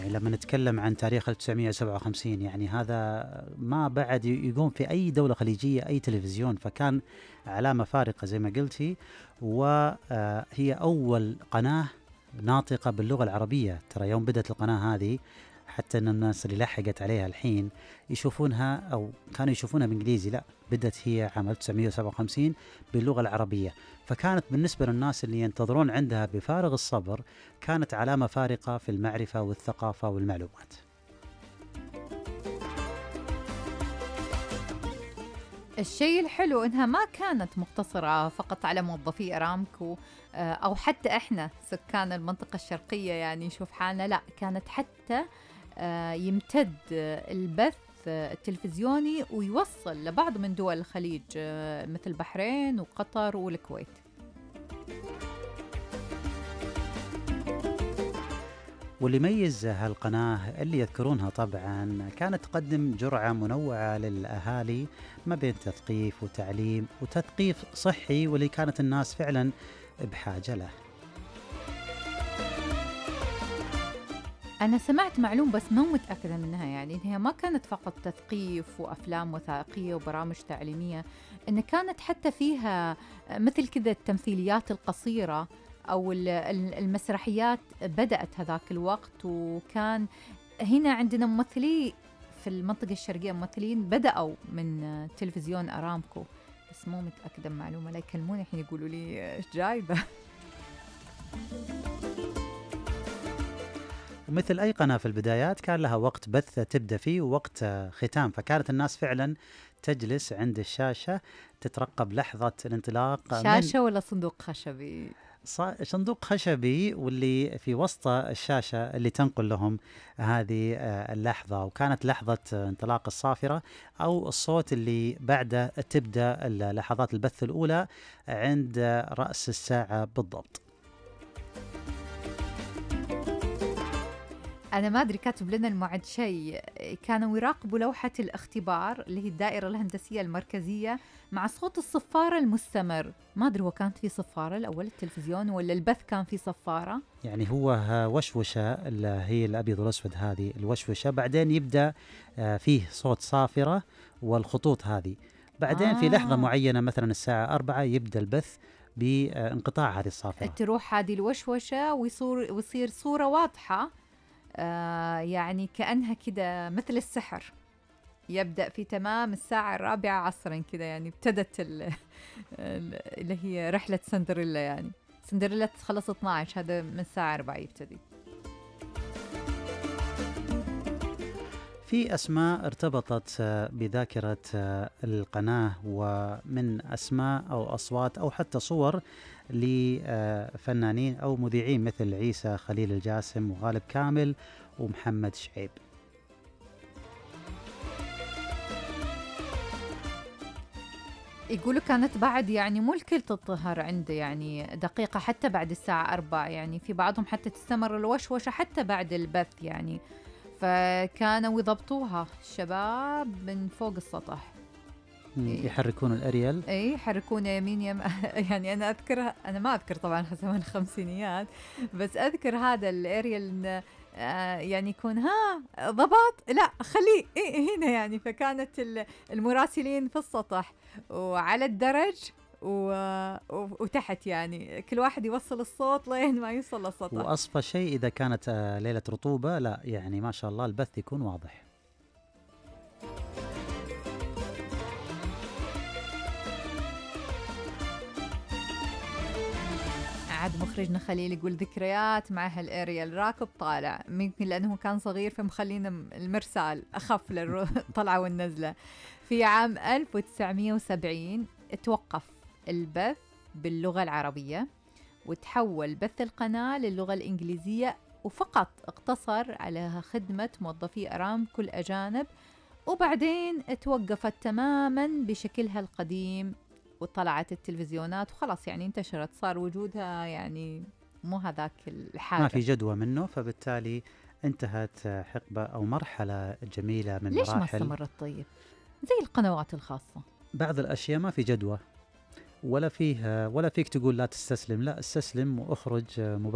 يعني لما نتكلم عن تاريخ 1957 يعني هذا ما بعد يقوم في أي دولة خليجية أي تلفزيون، فكان علامة فارقة زي ما قلتي. وهي أول قناة ناطقة باللغة العربية. ترى يوم بدأت القناة هذه حتى أن الناس اللي لحقت عليها الحين يشوفونها أو كانوا يشوفونها بإنجليزي، لا بدأت هي عام 1957 باللغة العربية. فكانت بالنسبة للناس اللي ينتظرون عندها بفارغ الصبر كانت علامة فارقة في المعرفة والثقافة والمعلومات. الشيء الحلو إنها ما كانت مقتصرة فقط على موظفي أرامكو أو حتى إحنا سكان المنطقة الشرقية يعني نشوف حالنا، لا كانت حتى يمتد البث التلفزيوني ويوصل لبعض من دول الخليج مثل البحرين وقطر والكويت. واللي يميز هالقناة اللي يذكرونها طبعا كانت تقدم جرعة منوعة للأهالي ما بين تثقيف وتعليم وتثقيف صحي، واللي كانت الناس فعلا بحاجة له. أنا سمعت معلوم بس مو متأكدة منها، يعني هي ما كانت فقط تثقيف وأفلام وثائقية وبرامج تعليمية، إن كانت حتى فيها مثل كذا التمثيليات القصيرة أو المسرحيات بدأت هذاك الوقت. وكان هنا عندنا ممثلي في المنطقة الشرقية ممثلين بدأوا من تلفزيون أرامكو، بس مو متأكدة من معلومة، لا يكلموني الحين يقولوا لي إيش جايبة. ومثل أي قناة في البدايات كان لها وقت بث تبدأ فيه ووقت ختام، فكانت الناس فعلا تجلس عند الشاشة تترقب لحظة الانطلاق. شاشة ولا صندوق خشبي؟ صندوق خشبي، واللي في وسط الشاشة اللي تنقل لهم هذه اللحظة، وكانت لحظة انطلاق الصافرة أو الصوت اللي بعده تبدأ لحظات البث الأولى عند رأس الساعة بالضبط. أنا ما أدري كاتب لنا المعد شيء، كانوا يراقبوا لوحة الاختبار اللي هي الدائرة الهندسية المركزية مع صوت الصفارة المستمر. ما أدري هو كانت في صفارة الأول التلفزيون ولا البث كان في صفارة؟ يعني هو وشوشة اللي هي الأبيض والأسود، هذه الوشوشة بعدين يبدأ فيه صوت صافرة والخطوط هذه، بعدين في لحظة معينة مثلا الساعة 4 يبدأ البث بانقطاع هذه الصافرة، تروح هذه الوشوشة ويصير صورة واضحة، يعني كأنها كده مثل السحر، يبدأ في تمام الساعة 4 عصرا كده، يعني ابتدت اللي هي رحلة سندريلا، يعني سندريلا تخلص 12، هذا من الساعة 4 يبتدي. في أسماء ارتبطت بذاكرة القناة، ومن أسماء أو أصوات أو حتى صور لفنانين أو مذيعين مثل عيسى خليل الجاسم وغالب كامل ومحمد شعيب. يقولوا كانت بعد يعني مو الكل تظهر عنده يعني دقيقة حتى بعد الساعة 4، يعني في بعضهم حتى تستمر الوشوشة حتى بعد البث يعني، فكانوا يضبطوها الشباب من فوق السطح، يحركون الأريال، اي يحركون يمين يعني انا اذكرها، انا ما اذكر طبعا زمن الخمسينيات، بس اذكر هذا الاريال يعني يكون ضبط، لا خليه هنا يعني. فكانت المراسلين في السطح وعلى الدرج وتحت، يعني كل واحد يوصل الصوت لين ما يوصل للسطح. وأصفى شيء إذا كانت ليلة رطوبة، لا يعني ما شاء الله البث يكون واضح. عاد مخرجنا خليل يقول ذكريات مع هالاريال راكب طالع، ممكن لأنه كان صغير فمخلينا المرسال أخف للطلعة والنزلة. في عام 1970 توقف البث باللغة العربية وتحول بث القناة للغة الإنجليزية، وفقط اقتصر على خدمة موظفي أرامكو الأجانب، وبعدين توقفت تماما بشكلها القديم وطلعت التلفزيونات وخلاص، يعني انتشرت، صار وجودها يعني مو هذاك الحاجة، ما في جدوى منه، فبالتالي انتهت حقبة أو مرحلة جميلة من ليش مراحل. ما استمرت طيب زي القنوات الخاصة؟ بعض الأشياء ما في جدوى ولا فيك تقول لا تستسلم، لا استسلم وأخرج مباشرة.